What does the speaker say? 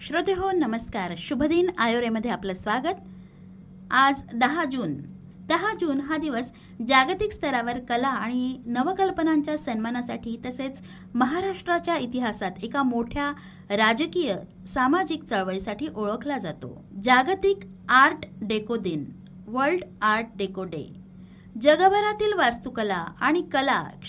श्रोते हो नमस्कार. शुभदिन आयोरेमध्ये आपलं स्वागत. आज 10 जून हा दिवस जागतिक स्तरावर कला आणि नवकल्पनांच्या सन्मानासाठी तसेच महाराष्ट्राच्या इतिहासात एका मोठ्या राजकीय सामाजिक चळवळीसाठी ओळखला जातो. जागतिक आर्ट डेको दिन, वर्ल्ड आर्ट डेको डे. जगभरातील वास्तुकला आणि कला